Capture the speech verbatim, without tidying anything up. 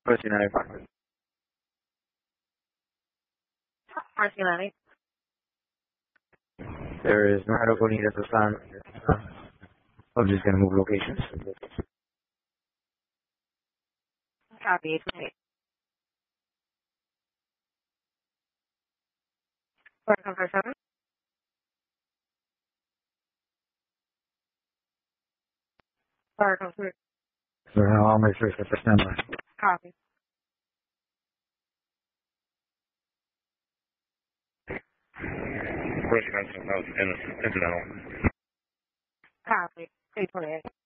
Personally, Parker. Personally. There is no medical need at this time. I'm just gonna move locations. Copy. Four cover seven. Four cover. So now I'll make sure it's for standby. Copy. First, you mentioned that was incidental. Copy. eight twenty-eight.